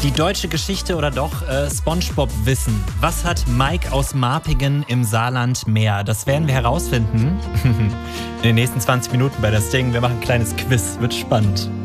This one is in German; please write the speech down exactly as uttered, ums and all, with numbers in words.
Die deutsche Geschichte oder doch äh, SpongeBob-Wissen. Was hat Mike aus Marpingen im Saarland mehr? Das werden wir herausfinden in den nächsten zwanzig Minuten bei das Ding. Wir machen ein kleines Quiz, wird spannend.